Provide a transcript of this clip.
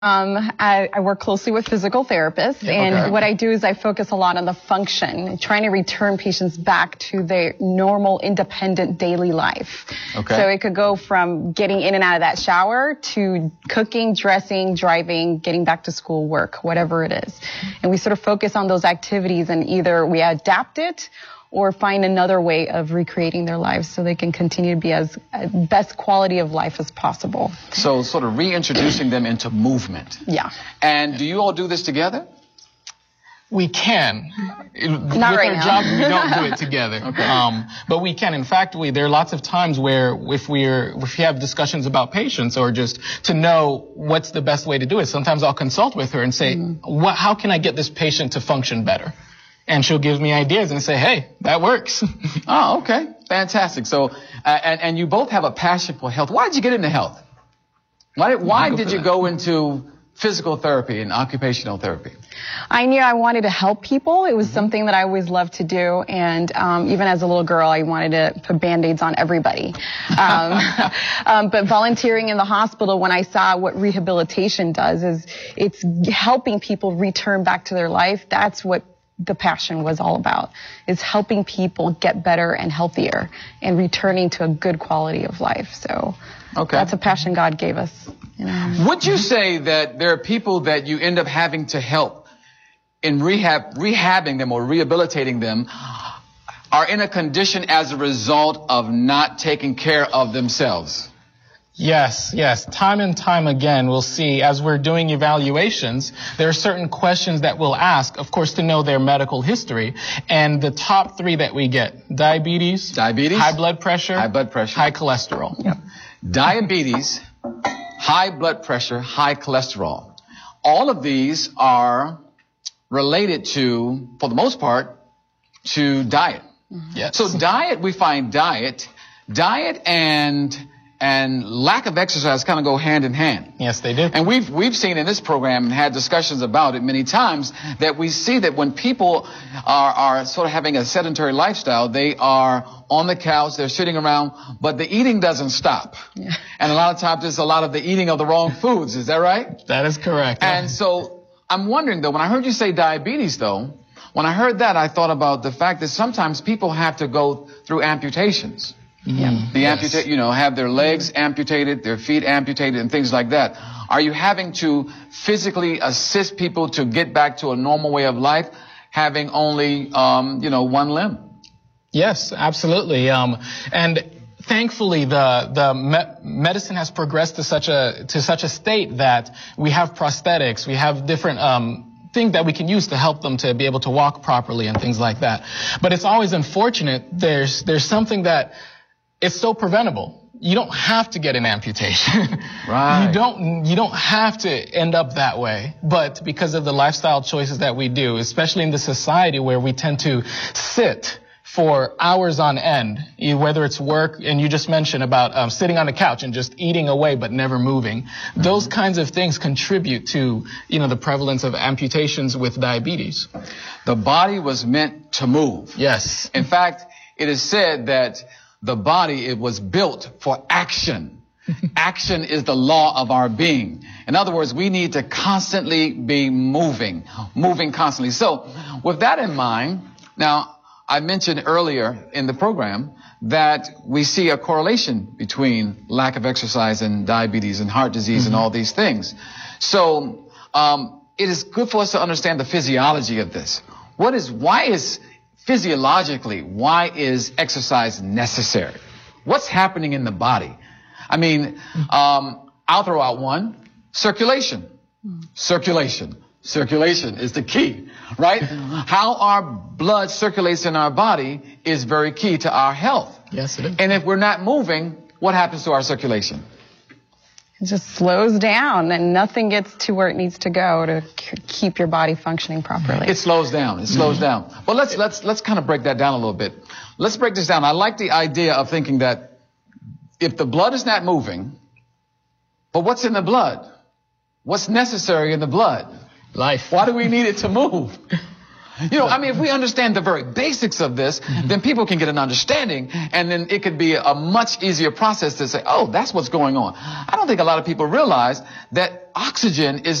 I work closely with physical therapists, and what I do is I focus a lot on the function, trying to return patients back to their normal, independent daily life. Okay. So it could go from getting in and out of that shower to cooking, dressing, driving, getting back to school, work, whatever it is. And we sort of focus on those activities, and either we adapt it or find another way of recreating their lives so they can continue to be as best quality of life as possible. So sort of reintroducing them into movement. Yeah. And do you all do this together? We can. Not right now. Job, we don't do it together. Okay. But we can. In fact, there are lots of times where if we have discussions about patients or just to know what's the best way to do it, sometimes I'll consult with her and say, how can I get this patient to function better? And she'll give me ideas and say, hey, that works. Oh, okay. Fantastic. So, and you both have a passion for health. Why did you get into health? Why did you go into physical therapy and occupational therapy? I knew I wanted to help people. It was something that I always loved to do. And even as a little girl, I wanted to put Band-Aids on everybody. But volunteering in the hospital, when I saw what rehabilitation does, is it's helping people return back to their life. That's what the passion was all about, is helping people get better and healthier and returning to a good quality of life. So that's a passion God gave us. You know. Would you say that there are people that you end up having to help in rehabbing them or rehabilitating them are in a condition as a result of not taking care of themselves? Yes. Time and time again, we'll see as we're doing evaluations, there are certain questions that we'll ask, of course, to know their medical history. And the top three that we get, diabetes, high blood pressure, high cholesterol. Yep. Diabetes, high blood pressure, high cholesterol. All of these are related to, for the most part, to diet. Yes. So we find diet and lack of exercise kind of go hand in hand. Yes, they do. And we've seen in this program and had discussions about it many times that we see that when people are sort of having a sedentary lifestyle, they are on the couch, they're sitting around, but the eating doesn't stop. Yeah. And a lot of times it's a lot of the eating of the wrong foods. Is that right? That is correct. And so I'm wondering though, when I heard you say diabetes though, when I heard that, I thought about the fact that sometimes people have to go through amputations. Have their legs amputated, their feet amputated, and things like that. Are you having to physically assist people to get back to a normal way of life, having only, one limb? Yes, absolutely. And thankfully, the medicine has progressed to such a state that we have prosthetics, we have different things that we can use to help them to be able to walk properly and things like that. But it's always unfortunate. There's something that it's so preventable. You don't have to get an amputation. Right. You don't have to end up that way. But because of the lifestyle choices that we do, especially in the society where we tend to sit for hours on end, whether it's work, and you just mentioned about sitting on the couch and just eating away but never moving. Those kinds of things contribute to, the prevalence of amputations with diabetes. The body was meant to move. Yes. In fact, it is said that the body, it was built for action. Action is the law of our being. In other words, we need to constantly be moving constantly. So with that in mind, now I mentioned earlier in the program that we see a correlation between lack of exercise and diabetes and heart disease and all these things. So it is good for us to understand the physiology of this. Physiologically, why is exercise necessary? What's happening in the body? I mean, I'll throw out one, circulation. Circulation is the key, right? How our blood circulates in our body is very key to our health. Yes, it is. And if we're not moving, what happens to our circulation? It just slows down and nothing gets to where it needs to go to keep your body functioning properly. It slows down. Well, let's kind of break that down a little bit. Let's break this down. I like the idea of thinking that if the blood is not moving, but what's in the blood? What's necessary in the blood? Life. Why do we need it to move? You know, I mean, if we understand the very basics of this, then people can get an understanding, and then it could be a much easier process to say, oh, that's what's going on. I don't think a lot of people realize that oxygen is